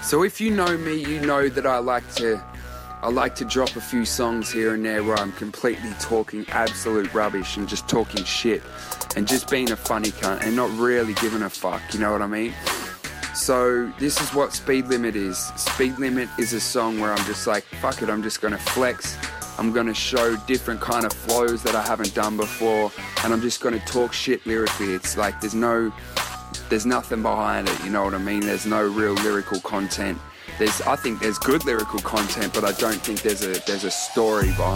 So if you know me, you know that I like to drop a few songs here and there where I'm completely talking absolute rubbish and just talking shit and just being a funny cunt and not really giving a fuck, you know what I mean? So this is what Speed Limit is. Speed Limit is a song where I'm just like, fuck it, I'm just gonna flex. I'm gonna show different kind of flows that I haven't done before, and I'm just gonna talk shit lyrically. It's like there's nothing behind it, you know what I mean? There's no real lyrical content. I think there's good lyrical content, but I don't think there's a story behind